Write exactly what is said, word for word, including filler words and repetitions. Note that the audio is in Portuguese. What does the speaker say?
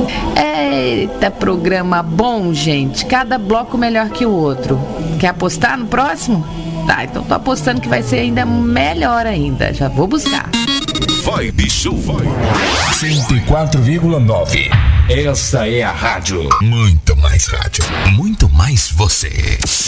Eita, programa bom, gente. Cada bloco melhor que o outro. Quer apostar no próximo? Tá, então tô apostando que vai ser ainda melhor ainda. Já vou buscar. Vibe Show cento e quatro vírgula nove. Essa é a rádio. Muito mais rádio. Muito mais você.